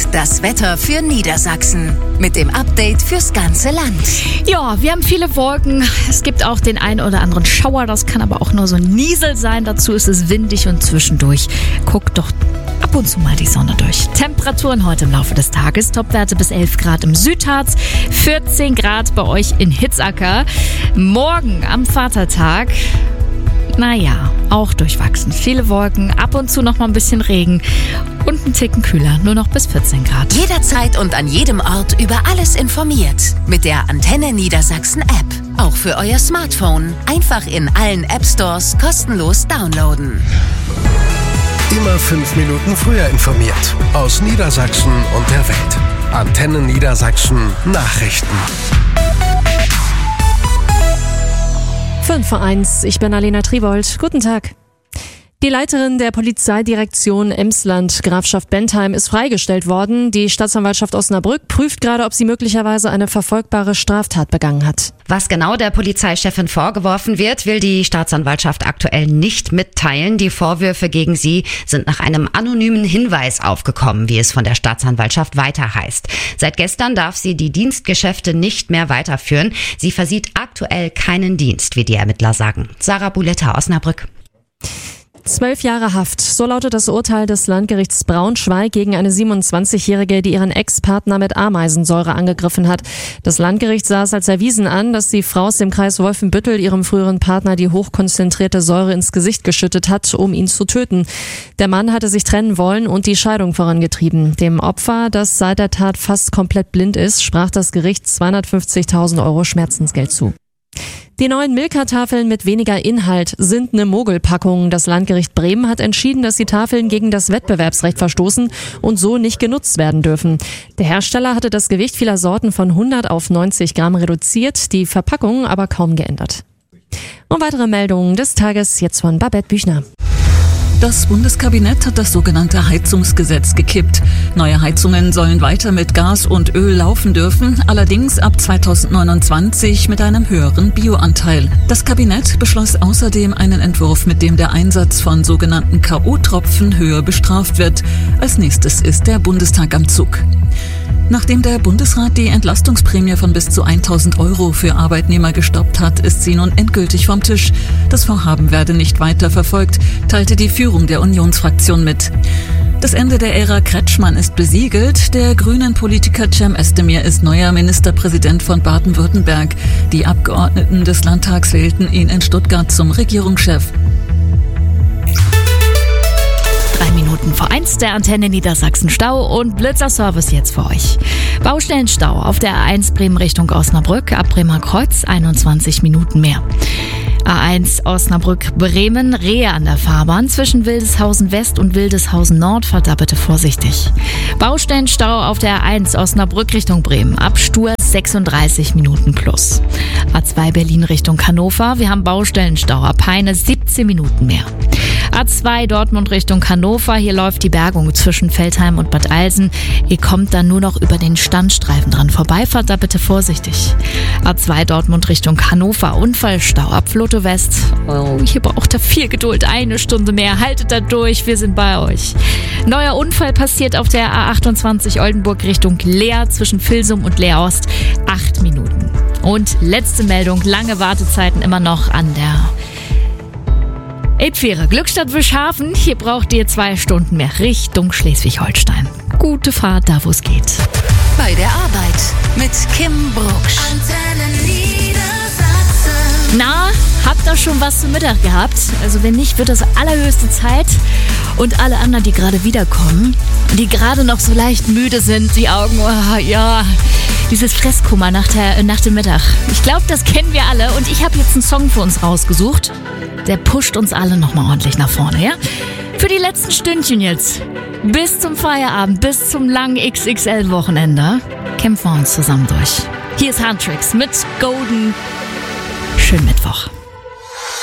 das Wetter für Niedersachsen. Mit dem Update fürs ganze Land. Ja, wir haben viele Wolken. Es gibt auch den einen oder anderen Schauer. Das kann aber auch nur so ein Niesel sein. Dazu ist es windig und zwischendurch guckt doch ab und zu mal die Sonne durch. Temperaturen heute im Laufe des Tages. Topwerte bis 11 Grad im Südharz, 14 Grad bei euch in Hitzacker. Morgen am Vatertag, naja, auch durchwachsen. Viele Wolken, ab und zu noch mal ein bisschen Regen und ein Ticken kühler, nur noch bis 14 Grad. Jederzeit und an jedem Ort über alles informiert. Mit der Antenne Niedersachsen App. Auch für euer Smartphone. Einfach in allen App-Stores kostenlos downloaden. Immer 5 Minuten früher informiert. Aus Niedersachsen und der Welt. Antenne Niedersachsen Nachrichten. 5:01, ich bin Alena Tribold. Guten Tag. Die Leiterin der Polizeidirektion Emsland, Grafschaft Bentheim, ist freigestellt worden. Die Staatsanwaltschaft Osnabrück prüft gerade, ob sie möglicherweise eine verfolgbare Straftat begangen hat. Was genau der Polizeichefin vorgeworfen wird, will die Staatsanwaltschaft aktuell nicht mitteilen. Die Vorwürfe gegen sie sind nach einem anonymen Hinweis aufgekommen, wie es von der Staatsanwaltschaft weiter heißt. Seit gestern darf sie die Dienstgeschäfte nicht mehr weiterführen. Sie versieht aktuell keinen Dienst, wie die Ermittler sagen. Sarah Buletta, Osnabrück. 12 Jahre Haft, so lautet das Urteil des Landgerichts Braunschweig gegen eine 27-Jährige, die ihren Ex-Partner mit Ameisensäure angegriffen hat. Das Landgericht sah es als erwiesen an, dass die Frau aus dem Kreis Wolfenbüttel ihrem früheren Partner die hochkonzentrierte Säure ins Gesicht geschüttet hat, um ihn zu töten. Der Mann hatte sich trennen wollen und die Scheidung vorangetrieben. Dem Opfer, das seit der Tat fast komplett blind ist, sprach das Gericht 250.000 Euro Schmerzensgeld zu. Die neuen Milka-Tafeln mit weniger Inhalt sind eine Mogelpackung. Das Landgericht Bremen hat entschieden, dass die Tafeln gegen das Wettbewerbsrecht verstoßen und so nicht genutzt werden dürfen. Der Hersteller hatte das Gewicht vieler Sorten von 100 auf 90 Gramm reduziert, die Verpackung aber kaum geändert. Und weitere Meldungen des Tages jetzt von Babette Büchner. Das Bundeskabinett hat das sogenannte Heizungsgesetz gekippt. Neue Heizungen sollen weiter mit Gas und Öl laufen dürfen, allerdings ab 2029 mit einem höheren Bioanteil. Das Kabinett beschloss außerdem einen Entwurf, mit dem der Einsatz von sogenannten K.O.-Tropfen höher bestraft wird. Als nächstes ist der Bundestag am Zug. Nachdem der Bundesrat die Entlastungsprämie von bis zu 1.000 Euro für Arbeitnehmer gestoppt hat, ist sie nun endgültig vom Tisch. Das Vorhaben werde nicht weiter verfolgt, teilte die Führung der Unionsfraktion mit. Das Ende der Ära Kretschmann ist besiegelt. Der grünen Politiker Cem Özdemir ist neuer Ministerpräsident von Baden-Württemberg. Die Abgeordneten des Landtags wählten ihn in Stuttgart zum Regierungschef. 3 Minuten vor 1 der Antenne Niedersachsen Stau und Blitzerservice jetzt für euch. Baustellenstau auf der A1 Bremen Richtung Osnabrück, ab Bremer Kreuz 21 Minuten mehr. A1 Osnabrück-Bremen, Rehe an der Fahrbahn zwischen Wildeshausen West und Wildeshausen Nord, fahrt da bitte vorsichtig. Baustellenstau auf der A1 Osnabrück Richtung Bremen, ab Stur 36 Minuten plus. A2 Berlin Richtung Hannover, wir haben Baustellenstau, ab Peine 17 Minuten mehr. A2 Dortmund Richtung Hannover, hier läuft die Bergung zwischen Veltheim und Bad Alsen. Ihr kommt dann nur noch über den Standstreifen dran vorbei, fahrt da bitte vorsichtig. A2 Dortmund Richtung Hannover, Unfallstau ab Floto West. Oh, hier braucht ihr viel Geduld, 1 Stunde mehr, haltet da durch, wir sind bei euch. Neuer Unfall passiert auf der A28 Oldenburg Richtung Leer zwischen Vilsum und Leer Ost, 8 Minuten. Und letzte Meldung, lange Wartezeiten immer noch an der Elbfähre Glückstadt-Wischhafen. Hier braucht ihr 2 Stunden mehr Richtung Schleswig-Holstein. Gute Fahrt da, wo es geht. Bei der Arbeit mit Kim Brucksch. Antenne Niedersachsen. Na, habt ihr schon was zum Mittag gehabt? Also wenn nicht, wird das allerhöchste Zeit. Und alle anderen, die gerade wiederkommen, die gerade noch so leicht müde sind, die Augen, ja, dieses Fresskummer nach dem Mittag. Ich glaube, das kennen wir alle. Und ich habe jetzt einen Song für uns rausgesucht. Der pusht uns alle nochmal ordentlich nach vorne, ja? Für die letzten Stündchen jetzt. Bis zum Feierabend, bis zum langen XXL-Wochenende. Kämpfen wir uns zusammen durch. Hier ist Handtricks mit Golden. Schönen Mittwoch.